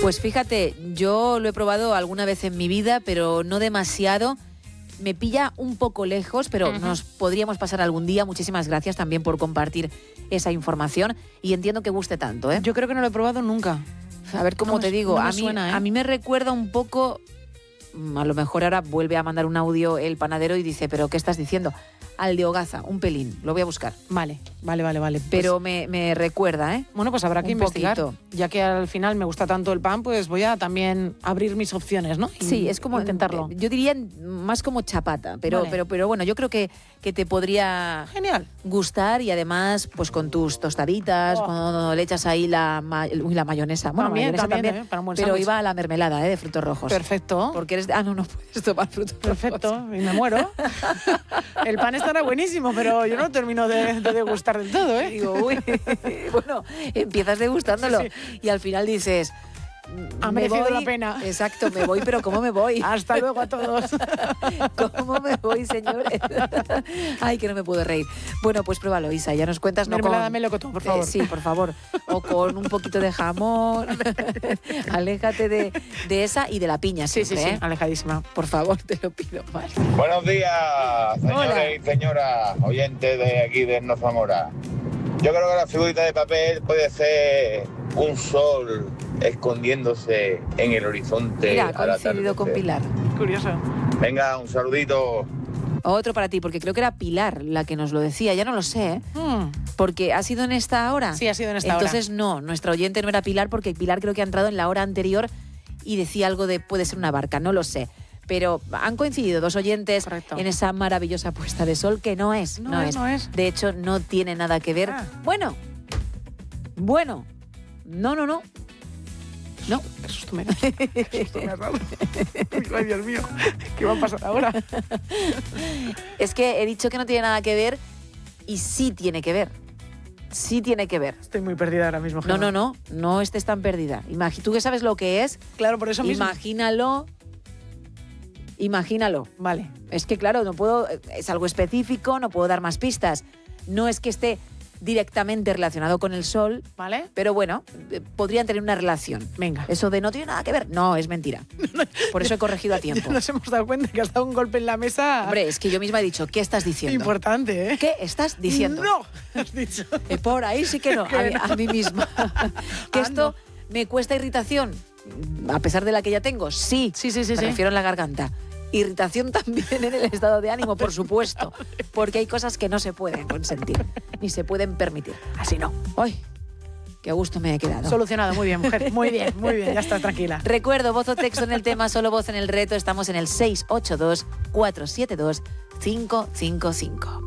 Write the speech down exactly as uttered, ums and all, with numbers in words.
Pues fíjate, yo lo he probado alguna vez en mi vida, pero no demasiado. Me pilla un poco lejos, pero uh-huh. nos podríamos pasar algún día. Muchísimas gracias también por compartir esa información y entiendo que guste tanto, ¿eh? Yo creo que no lo he probado nunca. A ver cómo no te me, digo, no me a, mí, suena, ¿eh? a mí me recuerda un poco, a lo mejor ahora vuelve a mandar un audio el panadero y dice, ¿pero qué estás diciendo? Al de hogaza, un pelín, lo voy a buscar. Vale, vale, vale, vale. Pues, pero me, me recuerda, ¿eh? Bueno, pues habrá que un investigar. Poquito. Ya que al final me gusta tanto el pan, pues voy a también abrir mis opciones, ¿no? Y, sí, es como intentarlo. Yo diría más como chapata, pero, vale. pero, pero bueno, yo creo que, que te podría Genial. gustar y además, pues con tus tostaditas, oh. cuando le echas ahí la, ma uy, la mayonesa. Bueno, también, mayonesa también, también ¿eh? Para un buen pero sándwich. iba a la mermelada, ¿eh? De frutos rojos. Perfecto. Porque eres de... Ah, no, no puedes tomar frutos Perfecto, rojos. y me muero. El pan estará buenísimo, pero yo no termino de, de degustar del todo, ¿eh? Digo, uy, bueno, empiezas degustándolo sí, sí. y al final dices... Ha merecido la pena. Exacto, me voy, pero ¿cómo me voy? Hasta luego a todos. ¿Cómo me voy, señores? Ay, que no me puedo reír. Bueno, pues pruébalo, Isa, ya nos cuentas. No Mermelada con... melocotón, por favor. Eh, sí, por favor. O con un poquito de jamón. Aléjate de, de esa y de la piña siempre, Sí, sí, sí, ¿eh? alejadísima. Por favor, te lo pido. Vale. Buenos días, señores Hola. y señoras oyentes de aquí de No Zamora. Yo creo que la figurita de papel puede ser un sol escondiéndose en el horizonte. Mira, ha coincidido con Pilar. Curioso. Venga, un saludito. Otro para ti, porque creo que era Pilar la que nos lo decía, ya no lo sé, ¿eh? Hmm. Porque ¿ha sido en esta hora? Sí, ha sido en esta Entonces, hora. Entonces no, nuestra oyente no era Pilar porque Pilar creo que ha entrado en la hora anterior y decía algo de puede ser una barca, no lo sé. Pero han coincidido dos oyentes Correcto. en esa maravillosa puesta de sol que no es, no, no es, es. no es. De hecho, no tiene nada que ver. Ah. Bueno, bueno, no, no, no. No. Qué susto menos. Qué susto me has dado. Ay, Dios mío, ¿qué va a pasar ahora? Es que he dicho que no tiene nada que ver y sí tiene que ver. Sí tiene que ver. Estoy muy perdida ahora mismo, Gemma. No, no, no, no estés tan perdida. Imag- Tú que sabes lo que es, claro, por eso mismo. Imagínalo. Imagínalo. Vale. Es que, claro, no puedo, es algo específico, no puedo dar más pistas. No es que esté directamente relacionado con el sol, ¿vale? Pero bueno, podrían tener una relación. Venga. Eso de no tiene nada que ver, no, es mentira. Por eso he corregido a tiempo. Ya nos hemos dado cuenta que has dado un golpe en la mesa. Hombre, es que yo misma he dicho, ¿qué estás diciendo? Importante, ¿eh? ¿Qué estás diciendo? No, has dicho. Eh, por ahí sí que no, que a, no. a mí misma. Que ah, esto no. me cuesta irritación, a pesar de la que ya tengo, sí. Sí, sí, sí. Me sí. refiero en la garganta. Irritación también en el estado de ánimo, por supuesto, porque hay cosas que no se pueden consentir, ni se pueden permitir. Así no. ¡Ay! ¡Qué a gusto me he quedado! Solucionado, muy bien, mujer. Muy bien, muy bien, ya estás tranquila. Recuerdo, voz o texto en el tema, solo voz en el reto. Estamos en el seis ocho dos, cuatro siete dos, cinco cinco cinco.